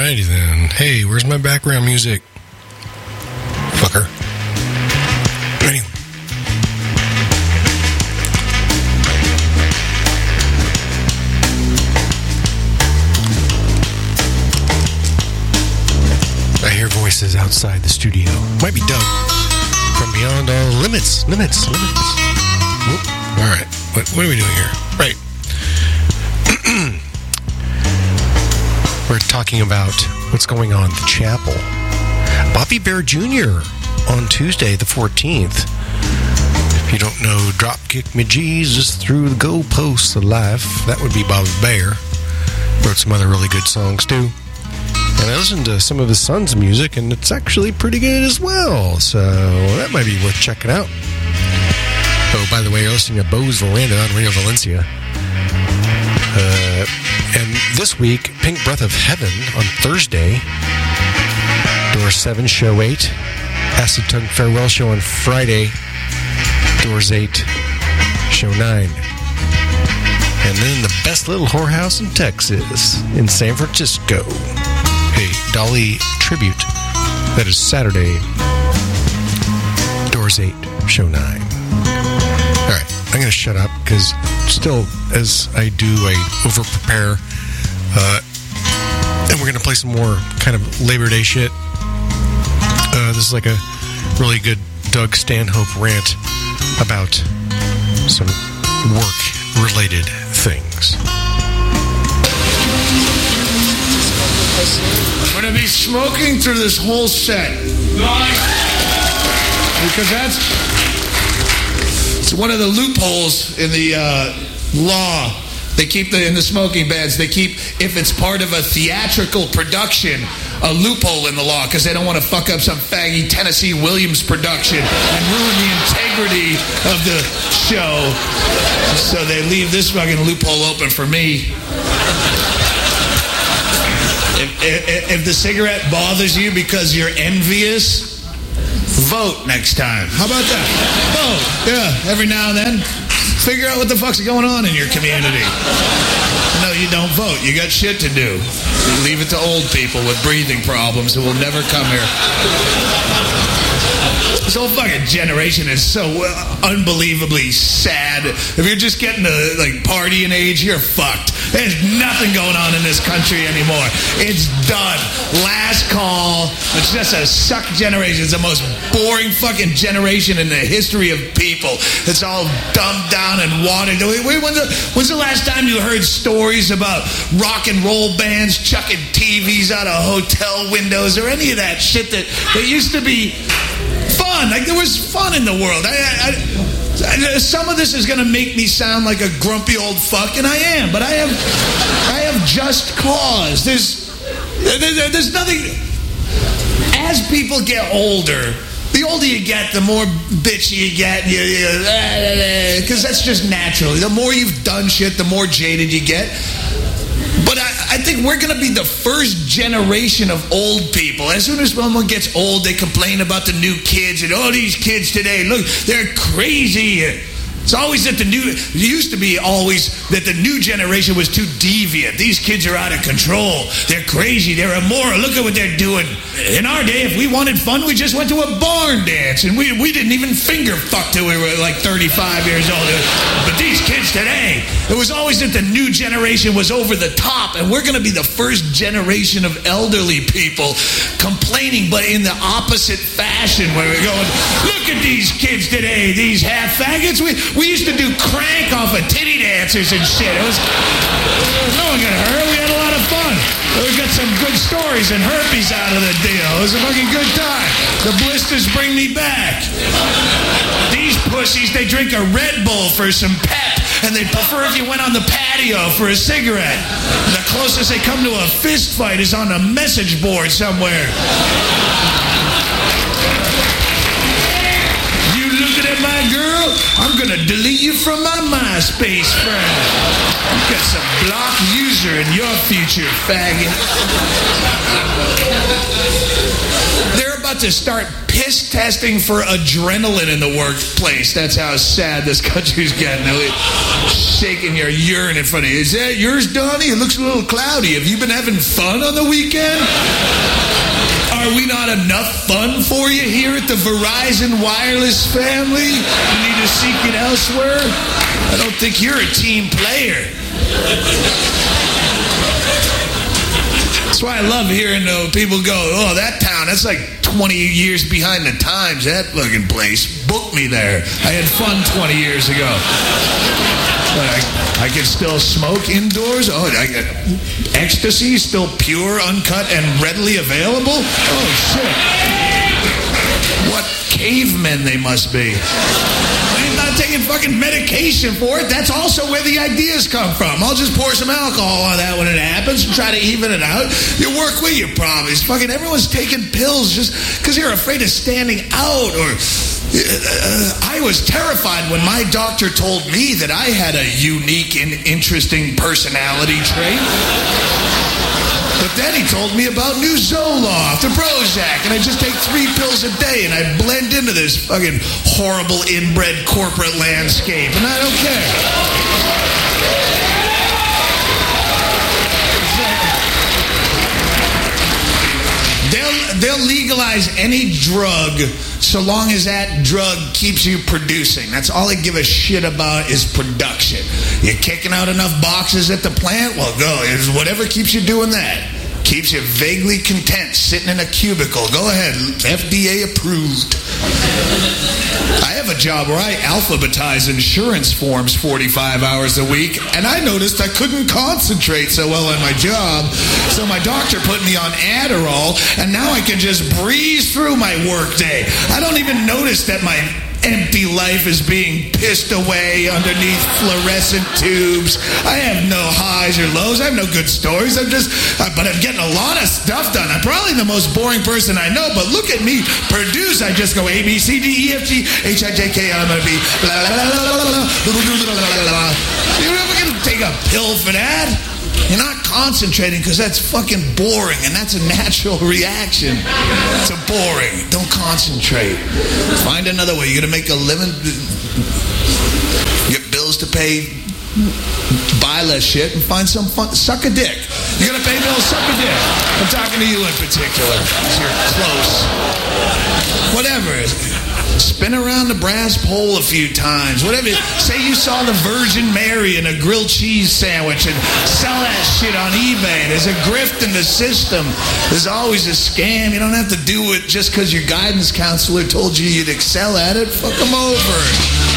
Alrighty then. Hey, where's my background music? Fucker. Anyway. I hear voices outside the studio. Might be Doug. From beyond all limits. Whoop. Alright. What are we doing here? Right. We're talking about what's going on at the chapel. Bobby Bear Jr. on Tuesday, the 14th. If you don't know Dropkick Me Jesus Through the Goalposts of Life, that would be Bobby Bear. Wrote some other really good songs, too. And I listened to some of his son's music, and it's actually pretty good as well. So that might be worth checking out. Oh, by the way, you're listening to Bo's Veranda on Radio Valencia. And this week, Pink Breath of Heaven on Thursday. Door 7, Show 8. Acid Tongue Farewell Show on Friday. Doors 8, Show 9. And then the best little whorehouse in Texas, in San Francisco. A Dolly tribute. That is Saturday. Doors 8, Show 9. All right, I'm going to shut up because still, as I do, I over-prepare. And we're going to play some more kind of Labor Day shit. This is like a really good Doug Stanhope rant about some work-related things. I'm going to be smoking through this whole set. Because it's one of the loopholes in the law. They keep in the smoking bans, they keep, if it's part of a theatrical production, a loophole in the law because they don't want to fuck up some faggy Tennessee Williams production and ruin the integrity of the show. So they leave this fucking loophole open for me. If the cigarette bothers you because you're envious, vote next time. How about that? Vote. Yeah, every now and then. Figure out what the fuck's going on in your community. No, you don't vote. You got shit to do. You leave it to old people with breathing problems who will never come here. This whole fucking generation is so unbelievably sad. If you're just getting to like partying age, you're fucked. There's nothing going on in this country anymore. It's done. Last call. It's just a suck generation. It's the most boring fucking generation in the history of people. It's all dumbed down and watered. When's the last time you heard stories about rock and roll bands chucking TVs out of hotel windows or any of that shit that used to be fun? Like there was fun in the world. Some of this is going to make me sound like a grumpy old fuck, and I am. But I have just cause. There's nothing. As people get older, the older you get, the more bitchy you get. Because that's just natural. The more you've done shit, the more jaded you get. But I think we're going to be the first generation of old people. As soon as someone gets old, they complain about the new kids. And, oh, these kids today, look, they're crazy. It's always that it used to be always that the new generation was too deviant. These kids are out of control. They're crazy. They're immoral. Look at what they're doing. In our day, if we wanted fun, we just went to a barn dance. And we didn't even finger fuck till we were like 35 years old. But these kids today, it was always that the new generation was over the top. And we're going to be the first generation of elderly people complaining, but in the opposite fashion, where we're going, look at these kids today, these half faggots. We used to do crank off of titty dancers and shit. It was no one got hurt. We had a lot of fun. We got some good stories and herpes out of the deal. It was a fucking good time. The blisters bring me back. These pussies, they drink a Red Bull for some pep, and they prefer if you went on the patio for a cigarette. And the closest they come to a fist fight is on a message board somewhere. looking at my girl? I'm going to delete you from my MySpace friend. You got some blocked user in your future, faggot. They're about to start piss testing for adrenaline in the workplace. That's how sad this country's getting. Shaking your urine in front of you. Is that yours, Donnie? It looks a little cloudy. Have you been having fun on the weekend? Are we not enough fun for you here at the Verizon Wireless family? You need to seek it elsewhere? I don't think you're a team player. That's why I love hearing people go, oh, that town, that's like 20 years behind the times, that fucking place. Book me there. I had fun 20 years ago. I can still smoke indoors. Oh, ecstasy still pure, uncut, and readily available? Oh, shit. What cavemen they must be. I'm not taking fucking medication for it. That's also where the ideas come from. I'll just pour some alcohol on that when it happens and try to even it out. You work with your problems. Fucking everyone's taking pills just because you're afraid of standing out or... I was terrified when my doctor told me that I had a unique and interesting personality trait. But then he told me about new Zoloft, the Prozac, and I just take 3 pills a day and I blend into this fucking horrible inbred corporate landscape, and I don't care. They'll legalize any drug so long as that drug keeps you producing. That's all they give a shit about is production. You're kicking out enough boxes at the plant? Well, go. It's whatever keeps you doing that. Keeps you vaguely content sitting in a cubicle. Go ahead. FDA approved. I have a job where I alphabetize insurance forms 45 hours a week, and I noticed I couldn't concentrate so well on my job, so my doctor put me on Adderall, and now I can just breeze through my workday. I don't even notice that my empty life is being pissed away underneath fluorescent tubes. I have no highs or lows. I have no good stories. But I'm getting a lot of stuff done. I'm probably the most boring person I know, but look at me produce. I just go A, B, C, D, E, F, G, H, I, J, K, L, M, N, O, P, blah, blah, blah, blah, blah, blah. You're never going to take a pill for that. You're not concentrating because that's fucking boring, and that's a natural reaction. It's boring. Don't concentrate. Find another way. You're going to make a living, get bills to pay, buy less shit, and find some fun. Suck a dick. You're going to pay bills, suck a dick. I'm talking to you in particular because you're close. Whatever. Spin around the brass pole a few times. Whatever. Say you saw the Virgin Mary in a grilled cheese sandwich and sell that shit on eBay. There's a grift in the system. There's always a scam. You don't have to do it just because your guidance counselor told you you'd excel at it. Fuck them over.